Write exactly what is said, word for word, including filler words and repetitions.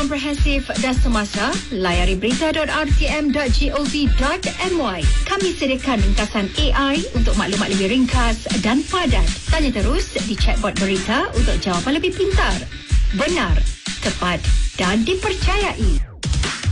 komprehensif dan semasa, layari berita dot r t m dot gov dot my. Kami sediakan ringkasan A I untuk maklumat lebih ringkas dan padat. Tanya terus di chatbot berita untuk jawapan lebih pintar, benar, tepat dan dipercayai.